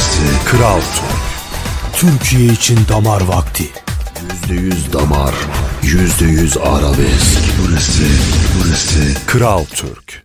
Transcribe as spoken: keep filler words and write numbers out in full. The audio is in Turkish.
burası. Kral Türk. Türkiye için damar vakti. Yüzde yüz damar, yüzde yüz arabesk. Burası, burası. Kral Türk.